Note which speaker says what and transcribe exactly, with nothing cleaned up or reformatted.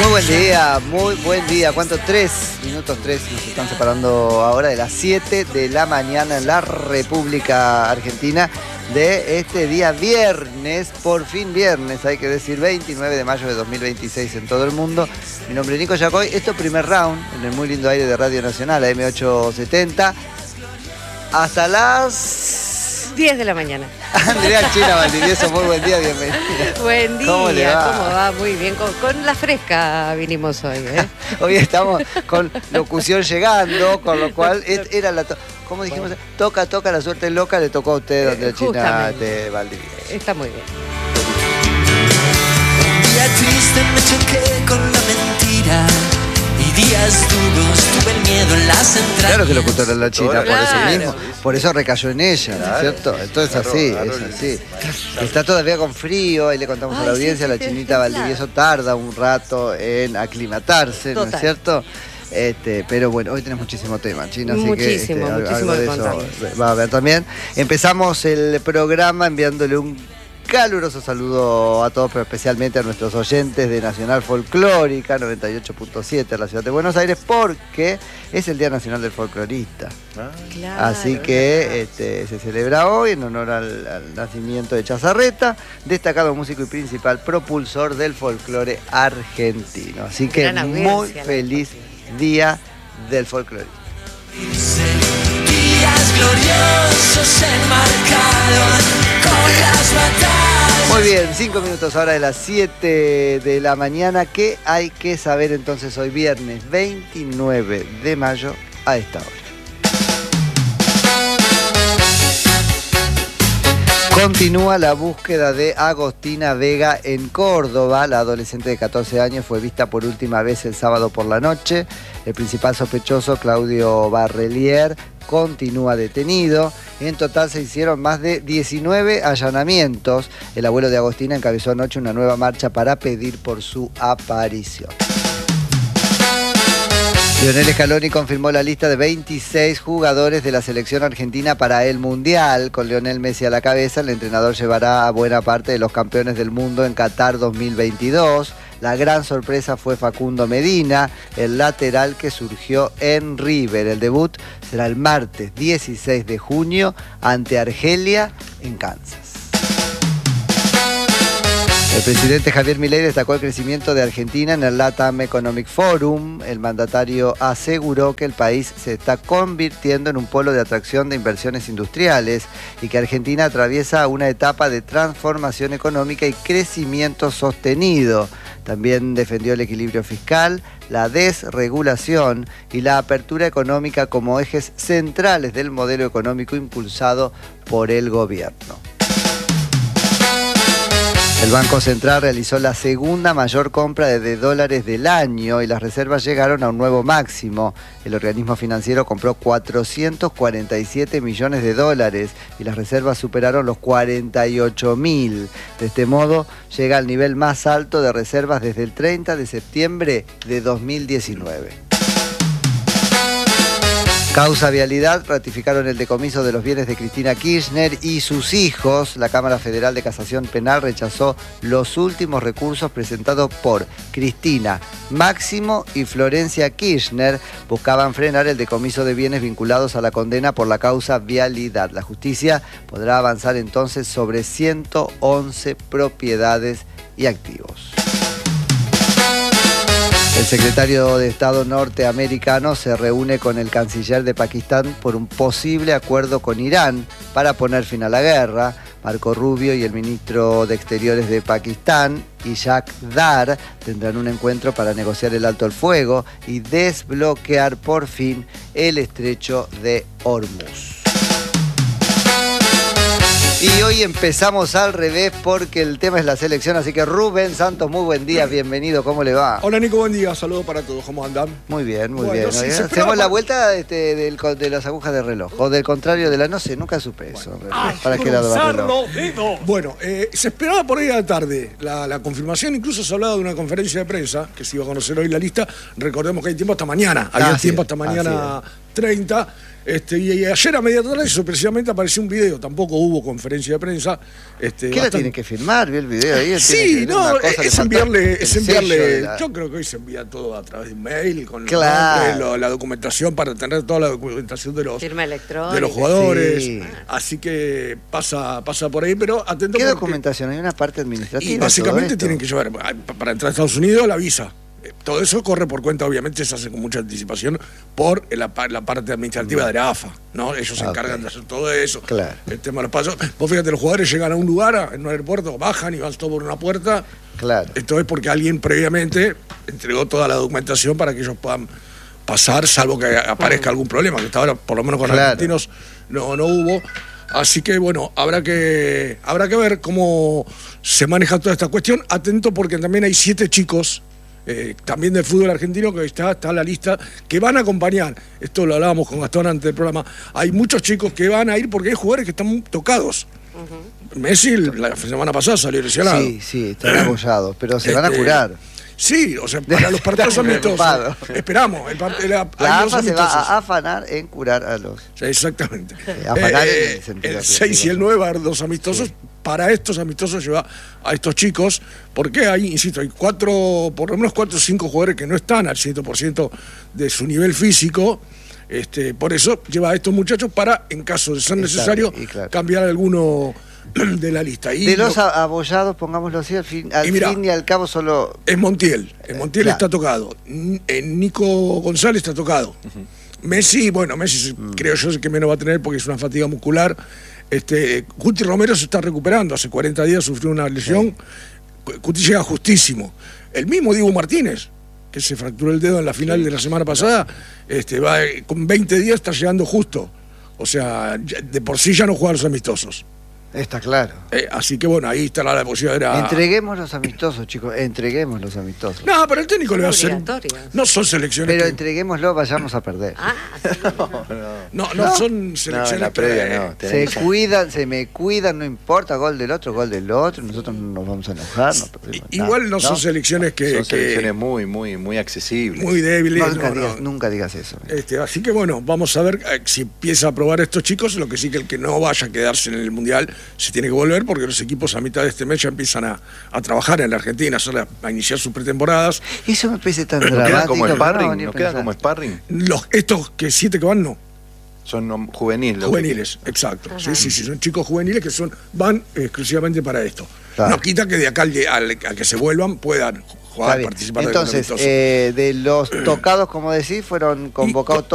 Speaker 1: Muy buen día, muy buen día. ¿Cuánto? Tres minutos, tres nos están separando ahora de las siete de la mañana en la República Argentina de este día viernes, por fin viernes, hay que decir, veintinueve de mayo de dos mil veintiséis en todo el mundo. Mi nombre es Nico Yacoy, esto es Primer Round en el muy lindo aire de Radio Nacional, a eme ochocientos setenta, hasta las
Speaker 2: diez de la mañana.
Speaker 1: Andrea China Valdivieso, muy buen día, bienvenida.
Speaker 2: Buen día,
Speaker 1: ¿Cómo le va?
Speaker 2: ¿Cómo va? Muy bien, con, con la fresca vinimos hoy, ¿eh?
Speaker 1: Hoy estamos con locución llegando, con lo cual era la... ¿Cómo dijimos? Bueno. Toca, toca, la suerte loca le tocó a usted, Andrea China de Valdivieso.
Speaker 2: Está muy bien.
Speaker 3: Un día triste me choqué con la mentira. Y días duros tuve el miedo en las entrañas.
Speaker 1: Claro que locutor es la China,
Speaker 2: claro.
Speaker 1: por eso mismo. Por eso recayó en ella, ¿no es cierto? Entonces claro, así, claro, es así. Está todavía con frío, ahí le contamos Ay, a la audiencia, sí, sí, la Chinita Valdivieso tarda un rato en aclimatarse, Total. ¿no es cierto? Este, pero bueno, hoy tenemos muchísimo tema, China, así
Speaker 2: muchísimo,
Speaker 1: que este,
Speaker 2: muchísimo
Speaker 1: algo de eso va a haber también. Empezamos el programa enviándole un caluroso saludo a todos, pero especialmente a nuestros oyentes de Nacional Folclórica noventa y ocho punto siete en la ciudad de Buenos Aires, porque es el Día Nacional del Folclorista. Ah, claro, Así que este, se celebra hoy en honor al, al nacimiento de Chazarreta, destacado músico y principal propulsor del folclore argentino. Así que muy feliz Día del Folclorista.
Speaker 3: Días gloriosos enmarcados con las batallas.
Speaker 1: Muy bien, cinco minutos ahora de las siete de la mañana. ¿Qué hay que saber entonces hoy viernes veintinueve de mayo a esta hora? Continúa la búsqueda de Agostina Vega en Córdoba. La adolescente de catorce años fue vista por última vez el sábado por la noche. El principal sospechoso, Claudio Barrelier, continúa detenido. En total se hicieron más de diecinueve allanamientos. El abuelo de Agostina encabezó anoche una nueva marcha para pedir por su aparición. Lionel Scaloni confirmó la lista de veintiséis jugadores de la selección argentina para el Mundial. Con Lionel Messi a la cabeza, el entrenador llevará a buena parte de los campeones del mundo en Qatar dos mil veintidós. La gran sorpresa fue Facundo Medina, el lateral que surgió en River. El debut será el martes dieciséis de junio ante Argelia en Kansas. El presidente Javier Milei destacó el crecimiento de Argentina en el LATAM Economic Forum. El mandatario aseguró que el país se está convirtiendo en un polo de atracción de inversiones industriales y que Argentina atraviesa una etapa de transformación económica y crecimiento sostenido. También defendió el equilibrio fiscal, la desregulación y la apertura económica como ejes centrales del modelo económico impulsado por el gobierno. El Banco Central realizó la segunda mayor compra de dólares del año y las reservas llegaron a un nuevo máximo. El organismo financiero compró cuatrocientos cuarenta y siete millones de dólares y las reservas superaron los cuarenta y ocho mil. De este modo, llega al nivel más alto de reservas desde el treinta de septiembre de dos mil diecinueve. Causa Vialidad, ratificaron el decomiso de los bienes de Cristina Kirchner y sus hijos. La Cámara Federal de Casación Penal rechazó los últimos recursos presentados por Cristina, Máximo y Florencia Kirchner. Buscaban frenar el decomiso de bienes vinculados a la condena por la causa Vialidad. La justicia podrá avanzar entonces sobre ciento once propiedades y activos. El secretario de Estado norteamericano se reúne con el canciller de Pakistán por un posible acuerdo con Irán para poner fin a la guerra. Marco Rubio y el ministro de Exteriores de Pakistán, Ishaq Dar, tendrán un encuentro para negociar el alto el fuego y desbloquear por fin el estrecho de Hormuz. Y hoy empezamos al revés porque el tema es la selección, así que Rubén Santos, muy buen día, bienvenido, ¿cómo le va?
Speaker 4: Hola Nico, buen día, saludos para todos, ¿cómo andan?
Speaker 1: Muy bien, muy
Speaker 4: bueno,
Speaker 1: bien.
Speaker 4: Sí,
Speaker 1: Hacemos la vuelta este, del, de las agujas de reloj, o del contrario de la, no sé, nunca supe eso.
Speaker 4: Bueno, ay,
Speaker 1: ¿Para qué lado va el reloj?
Speaker 4: Bueno, eh, se esperaba por ahí a la tarde la, la confirmación, incluso se hablaba de una conferencia de prensa, que se iba a conocer hoy la lista, recordemos que hay tiempo hasta mañana, había
Speaker 1: Así
Speaker 4: tiempo
Speaker 1: es,
Speaker 4: hasta mañana treinta. Este, y ayer a media tarde sorpresivamente apareció un video, tampoco hubo conferencia de prensa. Este,
Speaker 1: ¿Qué
Speaker 4: bastante...
Speaker 1: la tiene que firmar? ¿Vio el video ahí?
Speaker 4: Sí, no, es enviarle, es enviarle
Speaker 1: la...
Speaker 4: yo creo que hoy se envía todo a través de un mail, con
Speaker 1: claro.
Speaker 4: los nombres, la documentación, para tener toda la documentación de los,
Speaker 2: firma electrónica,
Speaker 4: de los jugadores.
Speaker 1: Sí.
Speaker 4: Así que pasa, pasa por ahí, pero atento.
Speaker 1: ¿Qué
Speaker 4: porque...
Speaker 1: documentación? Hay una parte administrativa.
Speaker 4: Y básicamente tienen que llevar, para entrar a Estados Unidos, la visa. Todo eso corre por cuenta, obviamente, se hace con mucha anticipación por la, la parte administrativa de la A F A, ¿no? Ellos se encargan okay. de hacer todo eso.
Speaker 1: Claro.
Speaker 4: El tema de los pasos. Vos fíjate, los jugadores llegan a un lugar, en un aeropuerto, bajan y van todo por una puerta.
Speaker 1: Claro.
Speaker 4: Esto es porque alguien previamente entregó toda la documentación para que ellos puedan pasar, salvo que aparezca algún problema, que hasta ahora, por lo menos con los
Speaker 1: claro.
Speaker 4: argentinos, no, no hubo. Así que bueno, habrá que, habrá que ver cómo se maneja toda esta cuestión. Atento porque también hay siete chicos. Eh, también del fútbol argentino, que está, está en la lista, que van a acompañar. Esto lo hablábamos con Gastón antes del programa. Hay muchos chicos que van a ir porque hay jugadores que están tocados. Uh-huh. Messi la semana pasada salió lesionado.
Speaker 1: Sí, sí, están abollados, pero se van a curar.
Speaker 4: Sí, o sea, para los partidos amistosos. Esperamos. El part- la,
Speaker 1: la A F A se va a afanar en curar a los.
Speaker 4: Sí, exactamente.
Speaker 1: Eh, afanar
Speaker 4: eh,
Speaker 1: en el sentido
Speaker 4: el seis y el nueve va a haber dos amistosos. Sí. Para estos amistosos lleva a estos chicos, porque hay, insisto, hay cuatro, por lo menos cuatro o cinco jugadores que no están al cien por ciento de su nivel físico. Este, por eso lleva a estos muchachos para, en caso de ser necesario, claro. cambiar alguno de la lista. Y
Speaker 1: de los
Speaker 4: lo,
Speaker 1: abollados, pongámoslo así, al fin, al y, mirá, fin y al cabo solo...
Speaker 4: Es Montiel, en Montiel claro. está tocado, en Nico González está tocado. Uh-huh. Messi, bueno, Messi mm. creo yo que menos va a tener porque es una fatiga muscular. Este, Cuti Romero se está recuperando, hace cuarenta días sufrió una lesión, sí. Cuti llega justísimo. El mismo Diego Martínez, que se fracturó el dedo en la final sí. de la semana pasada, este, va, con veinte días está llegando justo. O sea, de por sí ya no juega los amistosos.
Speaker 1: Está claro.
Speaker 4: Eh, así que bueno, ahí está la, la posibilidad.
Speaker 1: Entreguemos los amistosos, chicos, entreguemos los amistosos.
Speaker 4: No, pero el técnico le va a hacer. No son selecciones.
Speaker 1: Pero
Speaker 4: que...
Speaker 1: entreguémoslo, vayamos a perder.
Speaker 2: Ah, sí.
Speaker 4: no, no, no, no, no son selecciones. No,
Speaker 5: la previa,
Speaker 4: que...
Speaker 5: no,
Speaker 1: se cuidan, se me cuidan, no importa, gol del otro, gol del otro, nosotros no nos vamos a enojar. No
Speaker 4: Igual no, no son selecciones que.
Speaker 5: Son
Speaker 4: que...
Speaker 5: selecciones muy, muy, muy accesibles.
Speaker 4: Muy débiles.
Speaker 1: No, nunca,
Speaker 4: no,
Speaker 1: digas,
Speaker 4: no.
Speaker 1: nunca digas eso.
Speaker 4: Este, así que bueno, vamos a ver eh, si empieza a probar estos chicos. Lo que sí que el que no vaya a quedarse en el Mundial se tiene que volver, porque los equipos a mitad de este mes ya empiezan a, a trabajar en la Argentina, a, hacer, a iniciar sus pretemporadas.
Speaker 1: Eso me parece tan
Speaker 5: ¿No
Speaker 1: dramático.
Speaker 5: quedan como sparring?
Speaker 1: No,
Speaker 5: ¿No quedan como sparring?
Speaker 4: Los, estos que siete que van, no.
Speaker 5: Son juveniles.
Speaker 4: Juveniles, exacto. Sí, sí, sí, son chicos juveniles que son van exclusivamente para esto. Claro. No quita que de acá al, al, al que se vuelvan puedan jugar, participar.
Speaker 1: Entonces,
Speaker 4: de
Speaker 1: eh, de los tocados, como decís, fueron convocados.